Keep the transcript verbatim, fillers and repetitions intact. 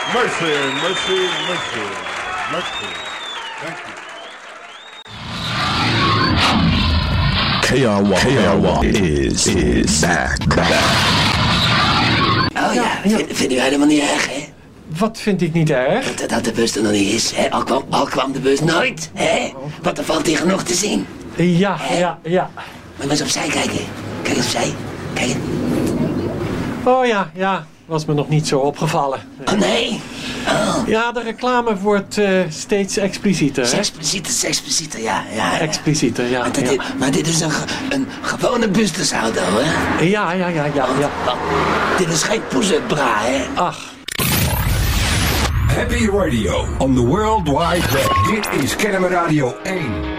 Mercy, mercy, mercy, mercy. Thank you. K R Y, K R Y is, is back, back. Oh ja, ja. Vind, vind u helemaal niet erg, hè? Wat vind ik niet erg? Dat, dat de bus er nog niet is, hè? Al kwam, al kwam de bus nooit, hè? Want er valt hier genoeg te zien. Ja, hè? ja, ja. Moet je maar eens opzij kijken. Kijk eens opzij. Kijk. Oh ja, ja. Was me nog niet zo opgevallen. Oh nee? Oh. Ja, de reclame wordt uh, steeds explicieter. Explicieter, explicieter, ja. ja, ja. Explicieter, ja. Maar dit, ja. maar dit is een, een gewone busdesauto, hè? Ja, ja, ja, ja. ja. Want, dit is geen push-up bra, hè? Ach. Happy Radio on the World Wide Web. Dit is Kennemer Radio één.